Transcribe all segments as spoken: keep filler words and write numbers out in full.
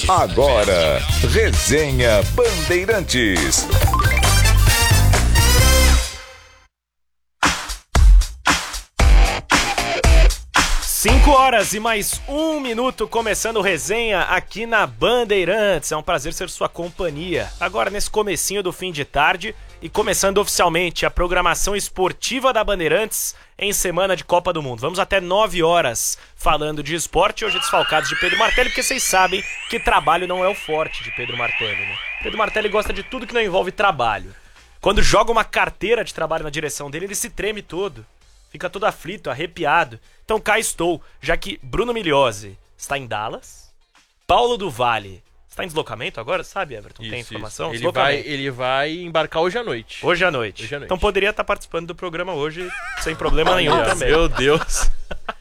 Agora, Resenha Bandeirantes. Cinco horas e mais um minuto, começando o Resenha aqui na Bandeirantes. É um prazer ser sua companhia. Agora nesse comecinho do fim de tarde e começando oficialmente a programação esportiva da Bandeirantes em semana de Copa do Mundo. Vamos até nove horas falando de esporte, hoje desfalcados de Pedro Martelli, porque vocês sabem que trabalho não é o forte de Pedro Martelli, né? Pedro Martelli gosta de tudo que não envolve trabalho. Quando joga uma carteira de trabalho na direção dele, ele se treme todo. Fica todo aflito, arrepiado. Então cá estou, já que Bruno Migliozzi está em Dallas, Paulo do Vale está em deslocamento agora, sabe, Everton? Isso, tem informação? Ele vai, ele vai embarcar hoje à noite. Hoje à noite. Hoje à noite. Então poderia estar participando do programa hoje sem problema nenhum Nossa, também. Meu Deus.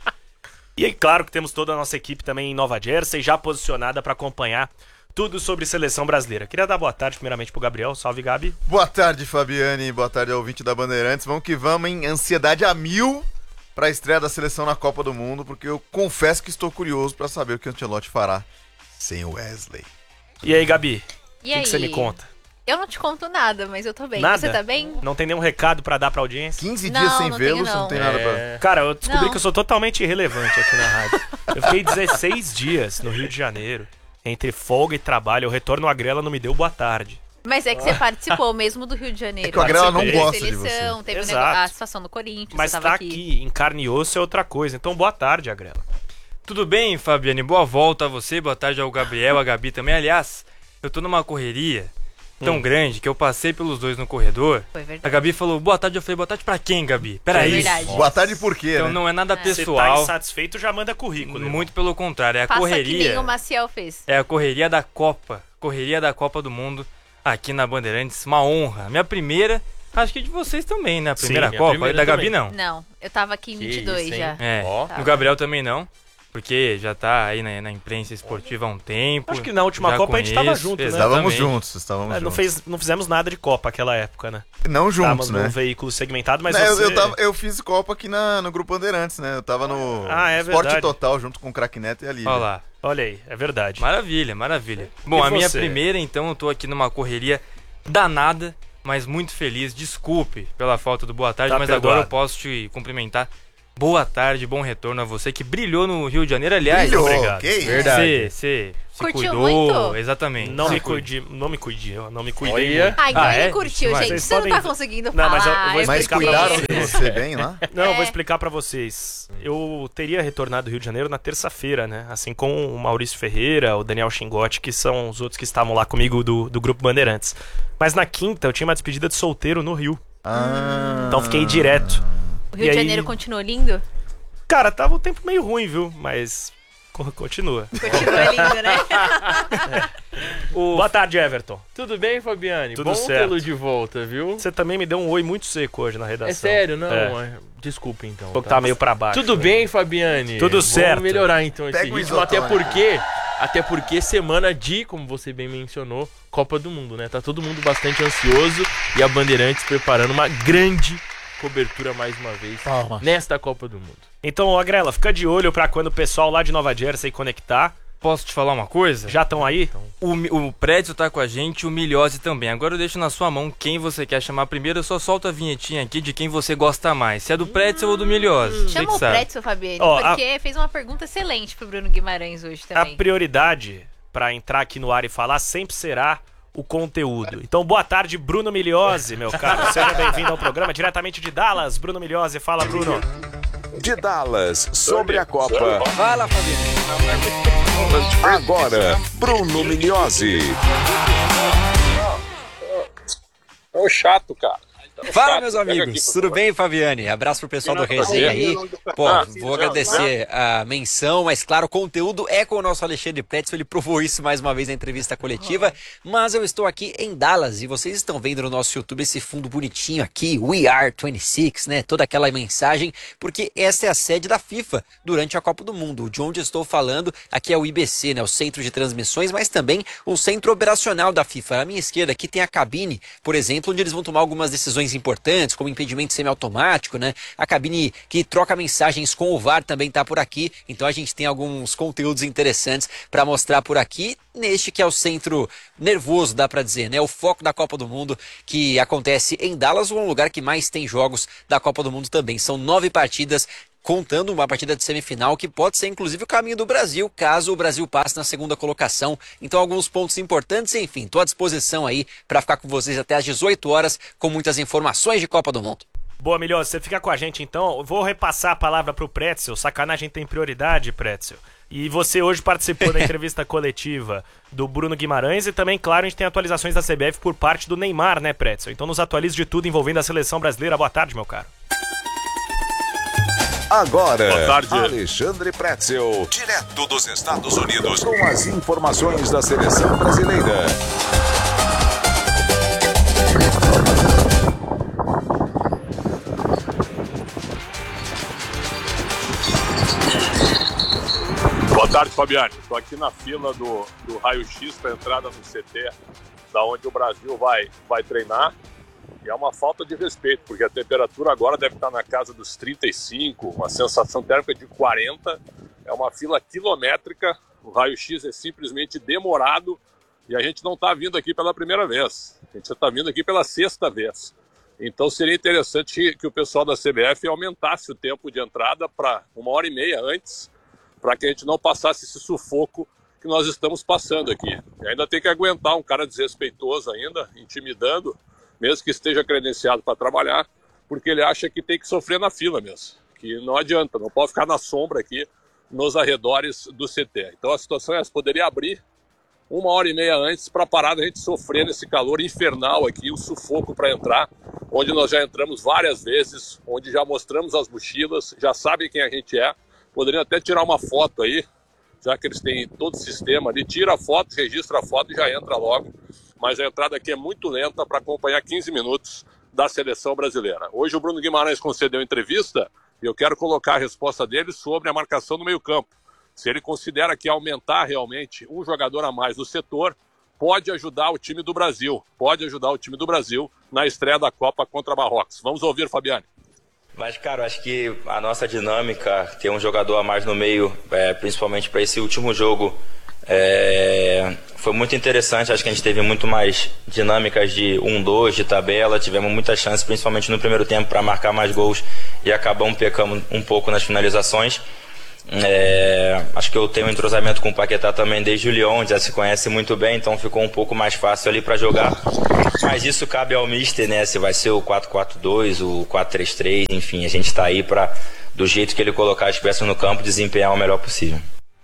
E é claro que temos toda a nossa equipe também em Nova Jersey, já posicionada para acompanhar tudo sobre seleção brasileira. Queria dar boa tarde primeiramente pro Gabriel. Salve, Gabi. Boa tarde, Fabiane. Boa tarde ao ouvinte da Bandeirantes. Vamos que vamos, em ansiedade a mil para a estreia da seleção na Copa do Mundo, porque eu confesso que estou curioso para saber o que o Ancelotti fará sem o Wesley. E aí, Gabi? E o que, aí? que você me conta? Eu não te conto nada, mas eu tô bem. Nada? Você tá bem? Não tem nenhum recado pra dar pra audiência? quinze Não, dias sem não vê-lo, tenho, você não não. tem nada pra... É... Cara, eu descobri Não. que eu sou totalmente irrelevante aqui na rádio. Eu fiquei dezesseis dias no Rio de Janeiro, entre folga e trabalho. O retorno à Grela não me deu boa tarde. Mas é que você participou mesmo do Rio de Janeiro. É que o Agrela não Participei. gosta de você. Seleção, teve o Exato. negócio- a situação do Corinthians, Mas você tá tava aqui. aqui. em carne e osso é outra coisa. Então boa tarde, Agrela. Tudo bem, Fabiane? Boa volta a você, boa tarde ao Gabriel, a Gabi também. Aliás, eu tô numa correria tão Hum. grande que eu passei pelos dois no corredor. Foi A verdade. Gabi falou, boa tarde, eu falei, boa tarde pra quem, Gabi? Peraí. É verdade. Boa tarde por quê, Então né? não é nada É. Você tá pessoal, insatisfeito, já manda currículo. irmão. muito pelo contrário, é a Faça que correria. nem o Maciel fez. É a correria da Copa, correria da Copa do Mundo aqui na Bandeirantes, uma honra. Minha primeira, acho que de vocês também, né? A primeira Sim, a Copa, primeira da Gabi também. não. Não, eu tava aqui em Que vinte e dois isso, hein? já. É, Ó. o Gabriel também não. Porque já tá aí na, na imprensa esportiva há um tempo. Acho que na última já Copa a gente tava conheço, junto, né? Estávamos exatamente. juntos, estávamos É, não, juntos. fez, não fizemos nada de Copa naquela época, né? Não juntos, Estávamos né? num veículo segmentado, mas Não, eu, você... eu, tava- eu fiz Copa aqui na, no Grupo Bandeirantes, né? Eu tava no Ah, é Esporte verdade. Total junto com o Craque Neto e a Lívia. Olha lá. Olha aí, é verdade. Maravilha, maravilha. Bom, E a minha você? primeira, então, eu tô aqui numa correria danada, mas muito feliz. Desculpe pela falta do boa tarde, Tá mas perdoado. agora eu posso te cumprimentar. Boa tarde, bom retorno a você que brilhou no Rio de Janeiro. Aliás, Brilhou, obrigado. que isso? Verdade. você, você se Curtiu cuidou. muito? Exatamente. Não Se me cuidou. cuide, não me cuide, eu não me cuidei Olha. muito. Ah, então Ah, ele é? curtiu, Mas gente. vocês Você não tá podem- conseguindo Não, falar. mas eu- eu vou eu Mas explicar expliquei. pra cuidaram de você bem lá? Não, eu vou É. explicar pra vocês. Eu teria retornado do Rio de Janeiro na terça-feira, né? Assim como o Maurício Ferreira, o Daniel Xingotti, que são os outros que estavam lá comigo do, do Grupo Bandeirantes. Mas na quinta eu tinha uma despedida de solteiro no Rio. Ah. Então fiquei direto. O Rio E de aí- Janeiro continuou lindo? Cara, tava um tempo meio ruim, viu? Mas co- continua. Continua lindo, né? O... Boa tarde, Everton. Tudo bem, Fabiane? Tudo Bom certo. tê-lo de volta, viu? Você também me deu um oi muito seco hoje na redação. É sério, não? É. é. Desculpa, então. Tô que tá meio pra baixo. Tudo né? bem, Fabiane? Tudo certo. Vamos melhorar, então, esse Pega o ritmo. Até isotônico. porque... Até porque semana de, como você bem mencionou, Copa do Mundo, né? Tá todo mundo bastante ansioso e a Bandeirantes preparando uma grande cobertura mais uma vez nesta Copa do Mundo. Então, Agrela, fica de olho pra quando o pessoal lá de Nova Jersey conectar. Posso te falar uma coisa? Já estão aí? O, Mi- o Prédio tá com a gente, o Migliozzi também. Agora eu deixo na sua mão quem você quer chamar primeiro. Eu só solto a vinhetinha aqui de quem você gosta mais. Se é do Prédio ou do Migliozzi. Você Chama que o sabe. Pretzel, Fabiane, Ó, a- porque fez uma pergunta excelente pro Bruno Guimarães hoje A também. prioridade pra entrar aqui no ar e falar sempre será o conteúdo. Então, boa tarde, Bruno Migliozzi, meu caro. Seja bem-vindo ao programa, diretamente de Dallas. Bruno Migliozzi, fala, Bruno. De Dallas, sobre a Copa. Fala, Fabiano. Agora, Bruno Migliozzi. Ô chato, cara. Fala, meus amigos, tudo bem, Fabiane? Abraço pro pessoal do Resenha aí. Pô, vou agradecer a menção, mas claro, o conteúdo é com o nosso Alexandre Pretzel, ele provou isso mais uma vez na entrevista coletiva, mas eu estou aqui em Dallas e vocês estão vendo no nosso YouTube esse fundo bonitinho aqui, We Are vinte e seis, né? Toda aquela mensagem, porque essa é a sede da FIFA durante a Copa do Mundo. De onde eu estou falando, aqui é o I B C, né? O Centro de Transmissões, mas também o Centro Operacional da FIFA. À minha esquerda aqui tem a cabine, por exemplo, onde eles vão tomar algumas decisões situações importantes, como impedimento semiautomático, né? A cabine que troca mensagens com o V A R também está por aqui, então a gente tem alguns conteúdos interessantes para mostrar por aqui, neste que é o centro nervoso, dá para dizer, né? O foco da Copa do Mundo, que acontece em Dallas, um lugar que mais tem jogos da Copa do Mundo também. São nove partidas, contando uma partida de semifinal que pode ser inclusive o caminho do Brasil, caso o Brasil passe na segunda colocação. Então alguns pontos importantes, enfim, estou à disposição aí para ficar com vocês até às dezoito horas com muitas informações de Copa do Mundo. Boa, Milhosa, você fica com a gente então. Vou repassar a palavra pro Pretzel. Sacanagem tem prioridade, Pretzel. E você hoje participou da entrevista coletiva do Bruno Guimarães e também, claro, a gente tem atualizações da C B F por parte do Neymar, né, Pretzel? Então nos atualize de tudo envolvendo a seleção brasileira. Boa tarde, meu caro. Agora, Boa tarde. Alexandre Pretzel, direto dos Estados Unidos, com as informações da seleção brasileira. Boa tarde, Fabiane. Estou aqui na fila do, do raio-x para entrada no C T, da onde o Brasil vai, vai treinar. E é uma falta de respeito, porque a temperatura agora deve estar na casa dos trinta e cinco, uma sensação térmica de quarenta. É uma fila quilométrica, o raio-x é simplesmente demorado e a gente não está vindo aqui pela primeira vez. A gente está vindo aqui pela sexta vez. Então seria interessante que, que o pessoal da C B F aumentasse o tempo de entrada para uma hora e meia antes, para que a gente não passasse esse sufoco que nós estamos passando aqui. E ainda tem que aguentar um cara desrespeitoso ainda, intimidando, mesmo que esteja credenciado para trabalhar, porque ele acha que tem que sofrer na fila mesmo, que não adianta, não pode ficar na sombra aqui nos arredores do C T. Então a situação é essa, poderia abrir uma hora e meia antes para parar da gente sofrer nesse calor infernal aqui, o sufoco para entrar, onde nós já entramos várias vezes, onde já mostramos as mochilas, já sabem quem a gente é, poderiam até tirar uma foto aí, já que eles têm todo o sistema ali, tira a foto, registra a foto e já entra logo. Mas a entrada aqui é muito lenta para acompanhar quinze minutos da seleção brasileira. Hoje o Bruno Guimarães concedeu entrevista e eu quero colocar a resposta dele sobre a marcação no meio-campo. Se ele considera que aumentar realmente um jogador a mais no setor pode ajudar o time do Brasil, pode ajudar o time do Brasil na estreia da Copa contra Marrocos. Vamos ouvir, Fabiane. Mas, cara, eu acho que a nossa dinâmica, ter um jogador a mais no meio, é, principalmente para esse último jogo, é, foi muito interessante. Acho que a gente teve muito mais dinâmicas de um dois, de tabela, tivemos muitas chances, principalmente no primeiro tempo, para marcar mais gols e acabamos pecando um pouco nas finalizações. É, acho que eu tenho um entrosamento com o Paquetá também desde o Lyon, já se conhece muito bem, então ficou um pouco mais fácil ali para jogar. Mas isso cabe ao mister, né? Se vai ser o quatro quatro dois, o quatro três três, enfim, a gente está aí para, do jeito que ele colocar as peças no campo, desempenhar o melhor possível.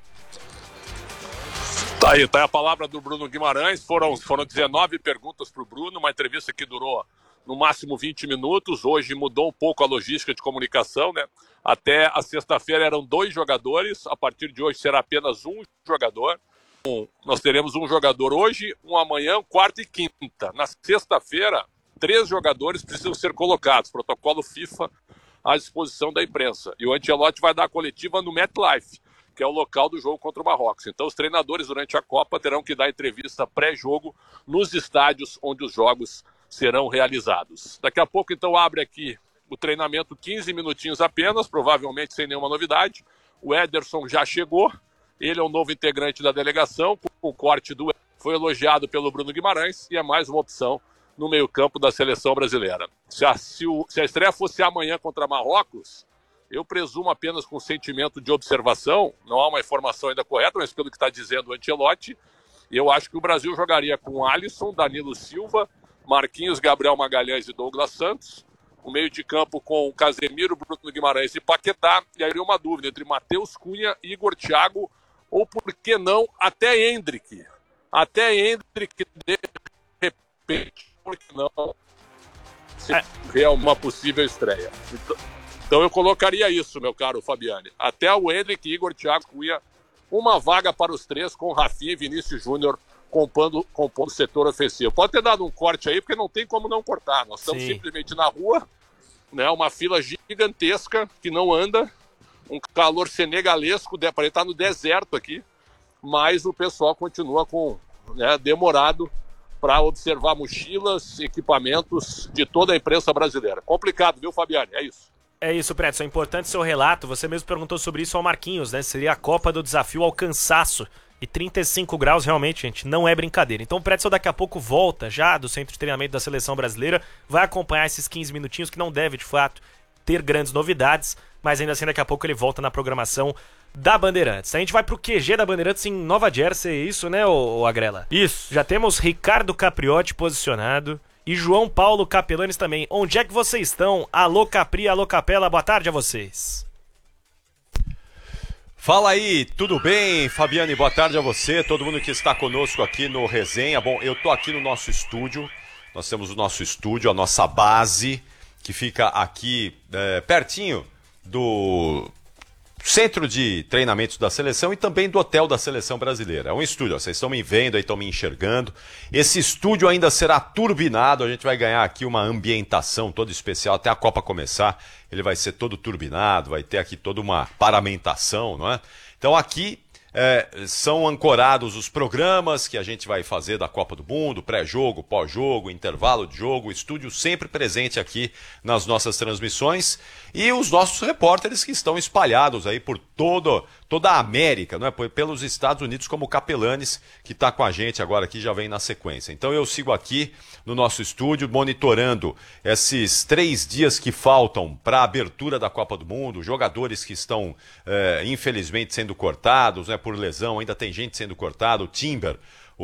Tá aí, tá aí a palavra do Bruno Guimarães. Foram, foram dezenove perguntas para o Bruno, uma entrevista que durou no máximo vinte minutos. Hoje mudou um pouco a logística de comunicação, né? Até a sexta-feira eram dois jogadores, a partir de hoje será apenas um jogador. Um, nós teremos um jogador hoje, um amanhã, quarta e quinta. Na sexta-feira, três jogadores precisam ser colocados, protocolo FIFA à disposição da imprensa. E o Ancelotti vai dar a coletiva no MetLife, que é o local do jogo contra o Marrocos. Então os treinadores durante a Copa terão que dar entrevista pré-jogo nos estádios onde os jogos serão realizados. Daqui a pouco, então, abre aqui o treinamento, quinze minutinhos apenas, provavelmente sem nenhuma novidade. O Ederson já chegou, ele é o novo integrante da delegação, com o corte do foi elogiado pelo Bruno Guimarães e é mais uma opção no meio-campo da seleção brasileira. Se a, se, o, se a estreia fosse amanhã contra Marrocos, eu presumo apenas com sentimento de observação, não há uma informação ainda correta, mas pelo que está dizendo o Ancelotti, eu acho que o Brasil jogaria com Alisson, Danilo Silva, Marquinhos, Gabriel Magalhães e Douglas Santos, o meio de campo com Casemiro, Bruno Guimarães e Paquetá, e aí uma dúvida entre Matheus Cunha, Igor Thiago, ou por que não, até Endrick. Até Endrick, de repente, por que não, se é uma possível estreia. Então, então eu colocaria isso, meu caro Fabiane. Até o Endrick, Igor Thiago, Cunha, uma vaga para os três com Rafinha e Vinícius Júnior compondo, compondo o setor ofensivo. Pode ter dado um corte aí, porque não tem como não cortar. Nós estamos Sim. simplesmente na rua, né, uma fila gigantesca que não anda, um calor senegalesco, para estar no deserto aqui, mas o pessoal continua com, né, demorado para observar mochilas, equipamentos de toda a imprensa brasileira. Complicado, viu, Fabiane? É isso. É isso, Pretzel. É importante seu relato. Você mesmo perguntou sobre isso ao Marquinhos, né? Seria a Copa do Desafio ao Cansaço. E trinta e cinco graus, realmente, gente, não é brincadeira. Então o Pretzel daqui a pouco volta já do Centro de Treinamento da Seleção Brasileira. Vai acompanhar esses quinze minutinhos, que não deve, de fato, ter grandes novidades. Mas ainda assim, daqui a pouco ele volta na programação da Bandeirantes. A gente vai pro Q G da Bandeirantes em Nova Jersey, é isso, né, ô, ô Agrela? Isso. Já temos Ricardo Capriotti posicionado e João Paulo Capelanes também. Onde é que vocês estão? Alô Capri, alô Capela, boa tarde a vocês. Fala aí, tudo bem? Fabiane, boa tarde a você, todo mundo que está conosco aqui no Resenha. Bom, eu tô aqui no nosso estúdio, nós temos o nosso estúdio, a nossa base, que fica aqui é, pertinho do Centro de Treinamentos da Seleção e também do Hotel da Seleção Brasileira. É um estúdio, ó, vocês estão me vendo aí, estão me enxergando. Esse estúdio ainda será turbinado, a gente vai ganhar aqui uma ambientação toda especial até a Copa começar. Ele vai ser todo turbinado, vai ter aqui toda uma paramentação, não é? Então aqui é, são ancorados os programas que a gente vai fazer da Copa do Mundo, pré-jogo, pós-jogo, intervalo de jogo, estúdio sempre presente aqui nas nossas transmissões e os nossos repórteres que estão espalhados aí por todo, toda a América, não é? Pelos Estados Unidos, como o Capelanes, que está com a gente agora aqui, já vem na sequência. Então eu sigo aqui no nosso estúdio, monitorando esses três dias que faltam para a abertura da Copa do Mundo, jogadores que estão, é, infelizmente, sendo cortados, né, por lesão, ainda tem gente sendo cortada, o Timber,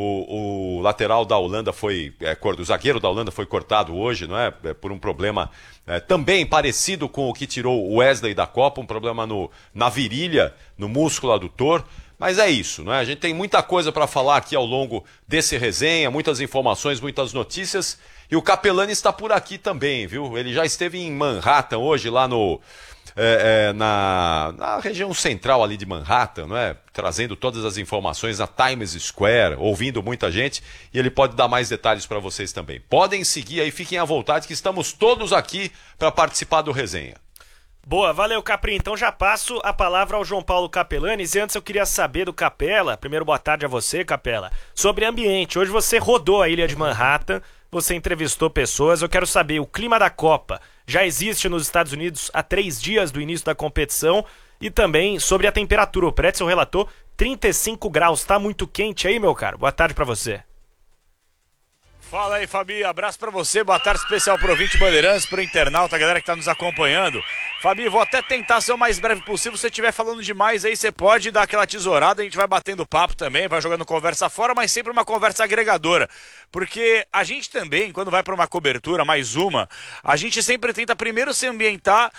o, o lateral da Holanda foi, é, o zagueiro da Holanda foi cortado hoje, não é, é por um problema é, também parecido com o que tirou o Wesley da Copa, um problema no, na virilha, no músculo adutor. Mas é isso, não é? A gente tem muita coisa para falar aqui ao longo desse resenha, muitas informações, muitas notícias. E o Capelani está por aqui também, viu? Ele já esteve em Manhattan hoje, lá no, é, é, na, na região central ali de Manhattan, não é? Trazendo todas as informações na Times Square, ouvindo muita gente. E ele pode dar mais detalhes para vocês também. Podem seguir aí, fiquem à vontade, que estamos todos aqui para participar do resenha. Boa, valeu Capri, então já passo a palavra ao João Paulo Capelanes e antes eu queria saber do Capela, primeiro boa tarde a você Capela, sobre ambiente. Hoje você rodou a ilha de Manhattan, você entrevistou pessoas, eu quero saber o clima da Copa, já existe nos Estados Unidos há três dias do início da competição e também sobre a temperatura, o Pretzel relatou trinta e cinco graus, tá muito quente aí meu caro, boa tarde pra você. Fala aí, Fabi, abraço pra você, boa tarde especial pro ouvinte Bandeirantes, pro internauta, a galera que tá nos acompanhando. Fabi, vou até tentar ser o mais breve possível, se você estiver falando demais aí, você pode dar aquela tesourada, a gente vai batendo papo também, vai jogando conversa fora, mas sempre uma conversa agregadora, porque a gente também, quando vai pra uma cobertura, mais uma, a gente sempre tenta primeiro se ambientar